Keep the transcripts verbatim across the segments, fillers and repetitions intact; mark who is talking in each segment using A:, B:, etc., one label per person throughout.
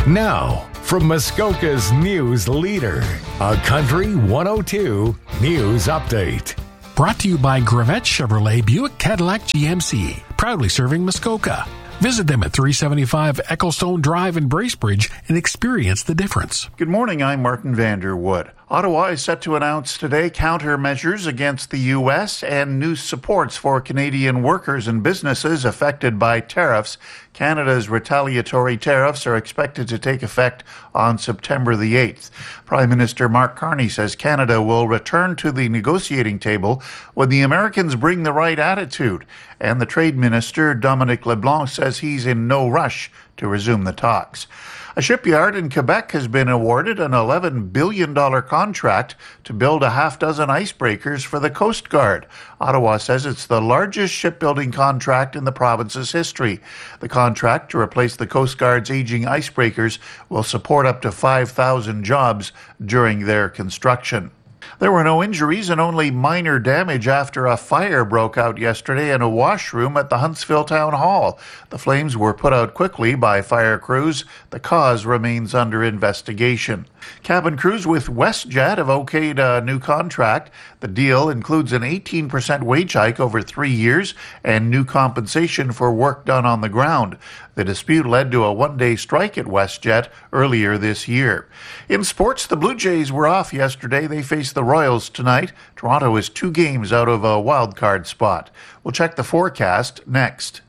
A: Now, from Muskoka's news leader, a Country one oh two News Update.
B: Brought to you by Gravette Chevrolet Buick Cadillac G M C, proudly serving Muskoka. Visit them at three seventy-five Ecclestone Drive in Bracebridge and experience the difference.
C: Good morning, I'm Martin Vanderwood. Ottawa is set to announce today countermeasures against the U S and new supports for Canadian workers and businesses affected by tariffs. Canada's retaliatory tariffs are expected to take effect on September the eighth. Prime Minister Mark Carney says Canada will return to the negotiating table when the Americans bring the right attitude. And the Trade Minister, Dominic LeBlanc, says he's in no rush to resume the talks. A shipyard in Quebec has been awarded an eleven billion dollars contract to build a half dozen icebreakers for the Coast Guard. Ottawa says it's the largest shipbuilding contract in the province's history. The contract to replace the Coast Guard's aging icebreakers will support up to five thousand jobs during their construction. There were no injuries and only minor damage after a fire broke out yesterday in a washroom at the Huntsville Town Hall. The flames were put out quickly by fire crews. The cause remains under investigation. Cabin crews with WestJet have okayed a new contract. The deal includes an eighteen percent wage hike over three years and new compensation for work done on the ground. The dispute led to a one-day strike at WestJet earlier this year. In sports, the Blue Jays were off yesterday. They face the Royals tonight. Toronto is two games out of a wild card spot. We'll check the forecast next.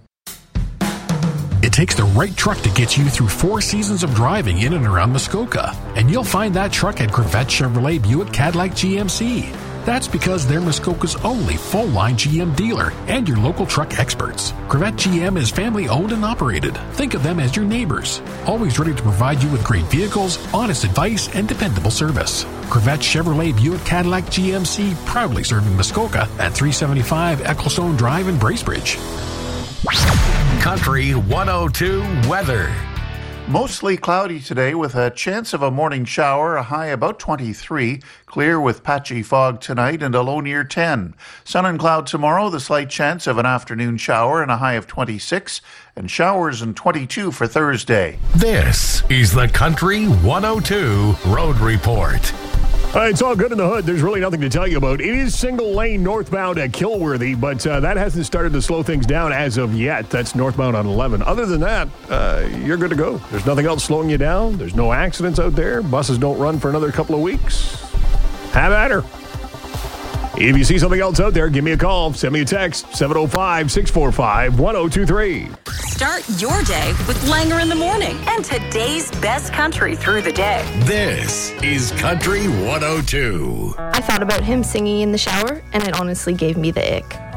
B: It takes the right truck to get you through four seasons of driving in and around Muskoka. And you'll find that truck at Gravette Chevrolet Buick Cadillac G M C. That's because they're Muskoka's only full-line G M dealer and your local truck experts. Gravette G M is family-owned and operated. Think of them as your neighbors, always ready to provide you with great vehicles, honest advice, and dependable service. Gravette Chevrolet Buick Cadillac G M C, proudly serving Muskoka at three seventy-five Ecclestone Drive in Bracebridge.
A: Country one oh two weather.
C: Mostly cloudy today with a chance of a morning shower, a high about twenty-three. Clear with patchy fog tonight and a low near ten. Sun and cloud tomorrow, the slight chance of an afternoon shower and a high of twenty-six. And showers and twenty-two for Thursday.
A: This is the Country one oh two Road Report.
D: Uh, it's all good in the hood. There's really nothing to tell you about. It is single lane northbound at Kilworthy, but uh, that hasn't started to slow things down as of yet. That's northbound on eleven. Other than that, uh, you're good to go. There's nothing else slowing you down. There's no accidents out there. Buses don't run for another couple of weeks. Have at her. If you see something else out there, give me a call. Send me a text, seven oh five, six four five, one oh two three.
E: Start your day with Langer in the Morning and today's best country through the day.
A: This is Country one oh two.
F: I thought about him singing in the shower, and it honestly gave me the ick.